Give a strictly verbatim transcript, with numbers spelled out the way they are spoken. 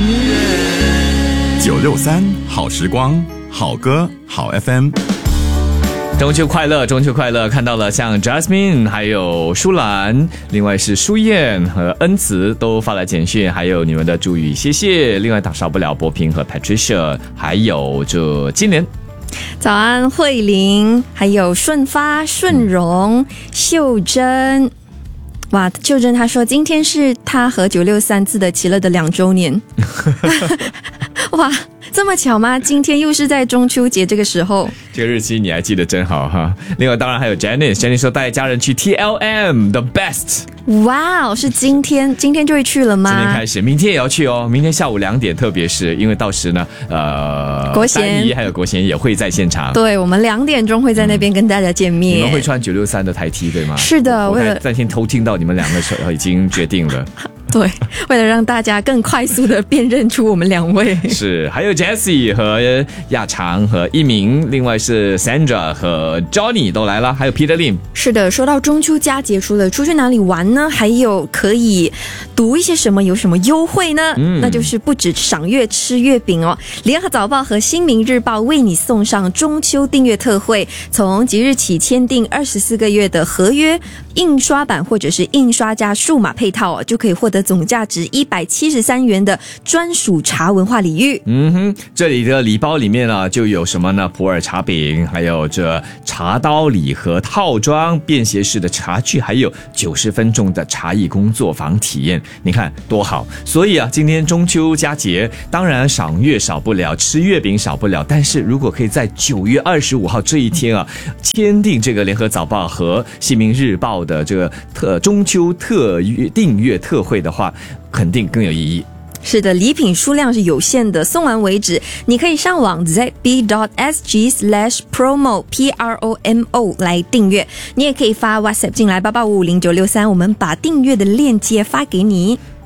九六三好时光，好歌好 F M。 中秋快乐，中秋快乐！看到了像 Jasmine 还有舒兰，另外是舒燕和恩慈都发来简讯，还有你们的祝语，谢谢。另外打少不了博平和 Patricia， 还有这金莲。 早安慧玲，还有顺发、顺荣、秀珍。哇，秀珍她说今天是她和九六三自得其乐的两周年。哇，这么巧吗？今天又是在中秋节这个时候， 这个日期你还记得真好哈。另外当然还有 Janice，Janice 说带家人去 T L M The Best。 哇，是今天今天就会去了吗？ 今天开始，明天也要去哦。明天下午两点，特别是因为到时呢，呃， 国贤丹怡还有国贤也会在现场。 对，我们两点钟会在那边跟大家见面。 你们会穿九六三的台 T 对吗？ 是的， 我为了在天偷听到你们两个时候已经决定了。 对，为了让大家更快速的辨认出我们两位， 是还有 Jessie 和亚长和一鸣，另外是 Sandra 和 Johnny 都来了，还有 Peter Lim。 是的，说到中秋佳节，除了出去哪里玩呢，还有可以读一些什么，有什么优惠呢？嗯，那就是不止赏月吃月饼哦。联合早报和新民日报为你送上中秋订阅特惠，从即日起签订二十四个月的合约，印刷版或者是印刷加数码配套哦，就可以获得总价值一百七十三元的专属茶文化礼遇。 嗯哼，这里的礼包里面呢就有什么呢？普洱茶饼，还有这茶刀礼盒套装、便携式的茶具，还有九十分钟的茶艺工作坊体验。你看多好！所以啊，今天中秋佳节，当然赏月少不了，吃月饼少不了。但是如果可以在九月二十五号这一天啊，签订这个联合早报和新民日报的这个特中秋特约订阅特惠的话，肯定更有意义。 是的，礼品数量是有限的，送完为止。你可以上网 z b dot s g slash promo p r o m o 来订阅，你也可以发 WhatsApp 进来八八五五零九六三，我们把订阅的链接发给你。